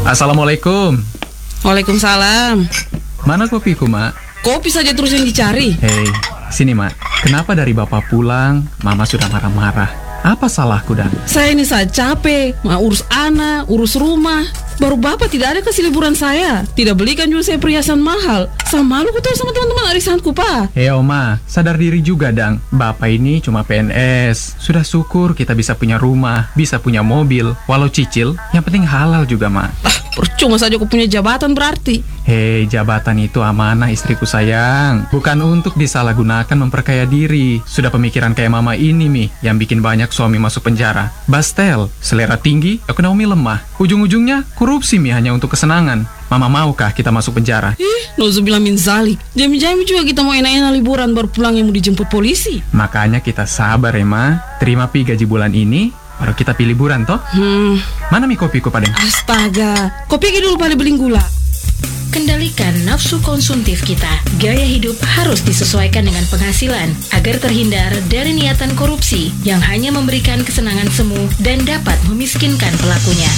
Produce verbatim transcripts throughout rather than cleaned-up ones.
Assalamualaikum. Waalaikumsalam. Mana kopiku, Mak? Kopi saja terus yang dicari. Hei, sini, Mak. Kenapa dari Bapak pulang, Mama sudah marah-marah? Apa salahku, Dan? Saya ini saat capek, mau urus anak, urus rumah. Baru Bapak tidak ada kasih liburan saya. Tidak belikan juga saya perhiasan mahal. Sama malu ketemu sama teman-teman arisanku, Pak. Hei, Oma, sadar diri juga, Dang. Bapak ini cuma P N S. Sudah syukur kita bisa punya rumah, bisa punya mobil. Walau cicil, yang penting halal juga, Mak. Ah, percuma saja aku punya jabatan berarti. Hei, jabatan itu amanah istriku sayang. Bukan untuk disalahgunakan memperkaya diri. Sudah pemikiran kayak Mama ini, Mi, yang bikin banyak suami masuk penjara. Bastel, selera tinggi, ekonomi lemah. Ujung-ujungnya korupsi, Mi, hanya untuk kesenangan. Mama maukah kita masuk penjara? Ih, nauzubillah min zalik. Jam-jam juga kita mau enak-enak liburan baru pulang yang mau dijemput polisi. Makanya kita sabar ya, Ma. Terima pi gaji bulan ini, baru kita pilih liburan, toh? Hmm. Mana Mi kopiku, Padeng? Astaga, kopi dulu pada beling gula. Kendalikan nafsu konsumtif kita. Gaya hidup harus disesuaikan dengan penghasilan agar terhindar dari niatan korupsi yang hanya memberikan kesenangan semu dan dapat memiskinkan pelakunya.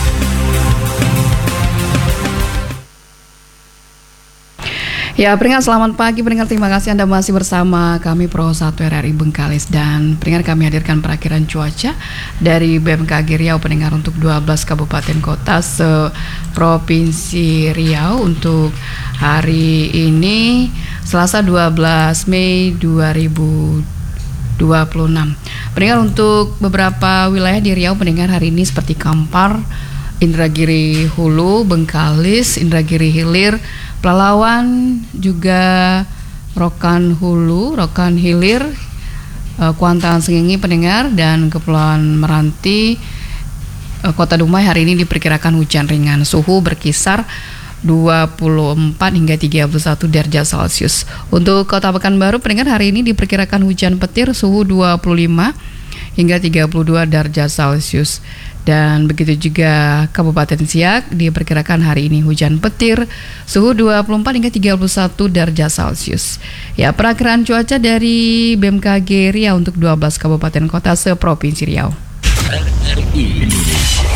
Ya, pendengar selamat pagi, pendengar terima kasih Anda masih bersama kami Pro satu R R I Bengkalis. Dan pendengar kami hadirkan perakiran cuaca dari B M K G Riau pendengar untuk dua belas kabupaten kota se-Provinsi Riau untuk hari ini Selasa dua belas Mei dua ribu dua puluh enam. Pendengar untuk beberapa wilayah di Riau pendengar hari ini seperti Kampar, Indragiri Hulu, Bengkalis, Indragiri Hilir, Pelalawan, juga Rokan Hulu, Rokan Hilir, uh, Kuantan Sengingi pendengar, dan Kepulauan Meranti, uh, Kota Dumai hari ini diperkirakan hujan ringan. Suhu berkisar dua puluh empat hingga tiga puluh satu derajat Celcius. Untuk Kota Pekanbaru pendengar hari ini diperkirakan hujan petir, suhu dua puluh lima hingga tiga puluh dua derajat Celcius. Dan begitu juga Kabupaten Siak diperkirakan hari ini hujan petir, suhu dua puluh empat hingga tiga puluh satu derajat Celcius. Ya, perakiraan cuaca dari B M K G Riau untuk dua belas kabupaten kota se-Provinsi Riau. R R I Indonesia.